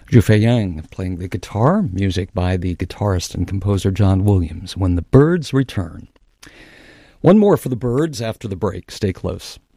Zhu Yang playing the guitar, music by the guitarist and composer John Williams, When the Birds Return. One more for the Birds after the break. Stay close.